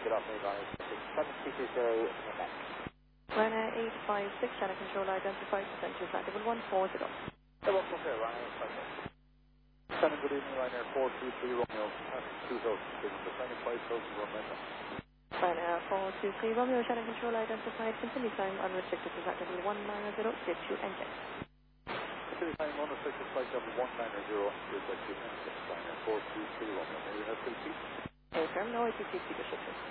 Get off me, Ryanair 730, back. Ryanair 856, channel control identified, potential flight level 140. Hello, okay, Ryanair 56. Good evening, Ryanair 423 Romeo, 2,000, 25,000 Romeo. Ryanair 423 Romeo, channel control identified, continue climb unrestricted to flight level 190, get to engine. Continue climb unrestricted flight level 190, get to engine. Ryanair 423 Romeo, may we have full seat? Affirm, no ATC speaker shifted.